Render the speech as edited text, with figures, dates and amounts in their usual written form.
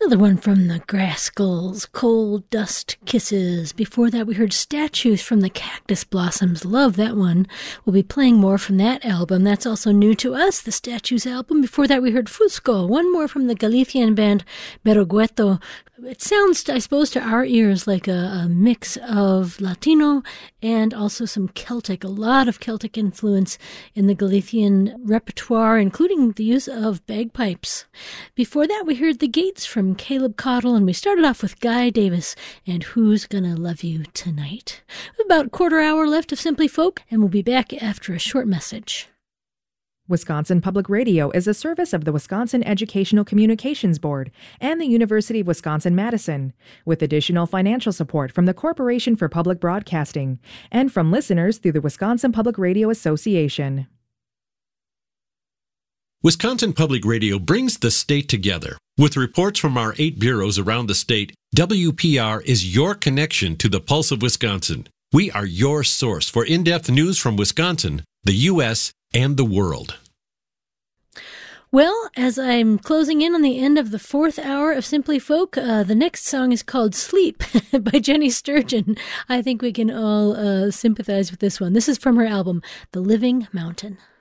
Another one from the Graskels, Cold Dust Kisses. Before that, we heard Statues from the Cactus Blossoms. Love that one. We'll be playing more from that album. That's also new to us, the Statues album. Before that, we heard Fusco, one more from the Galician band Berogueto. It sounds, I suppose, to our ears like a mix of Latino and also some Celtic, a lot of Celtic influence in the Galician repertoire, including the use of bagpipes. Before that, we heard The Gates from Caleb Cottle, and we started off with Guy Davis and Who's Gonna Love You Tonight. About a quarter hour left of Simply Folk, and we'll be back after a short message. Wisconsin Public Radio is a service of the Wisconsin Educational Communications Board and the University of Wisconsin-Madison, with additional financial support from the Corporation for Public Broadcasting and from listeners through the Wisconsin Public Radio Association. Wisconsin Public Radio brings the state together. With reports from our 8 bureaus around the state, WPR is your connection to the pulse of Wisconsin. We are your source for in-depth news from Wisconsin, the U.S., and the world. Well, as I'm closing in on the end of the 4th hour of Simply Folk, the next song is called Sleep by Jenny Sturgeon. I think we can all sympathize with this one. This is from her album, The Living Mountain.